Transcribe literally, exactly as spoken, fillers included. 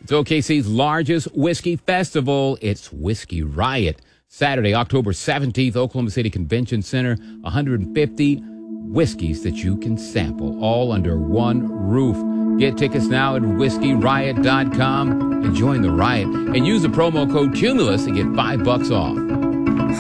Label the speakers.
Speaker 1: It's O K C's largest whiskey festival. It's Whiskey Riot. Saturday, October seventeenth, Oklahoma City Convention Center. one hundred fifty whiskeys that you can sample, all under one roof. Get tickets now at whiskey riot dot com and join the riot. And use the promo code Cumulus to get five bucks off.